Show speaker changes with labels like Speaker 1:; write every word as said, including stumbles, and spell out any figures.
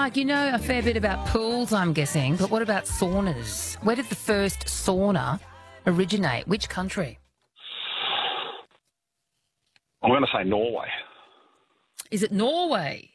Speaker 1: Mark, you know a fair bit about pools, I'm guessing, but what about saunas? Where did the first sauna originate? Which country?
Speaker 2: I'm going to say Norway.
Speaker 1: Is it Norway?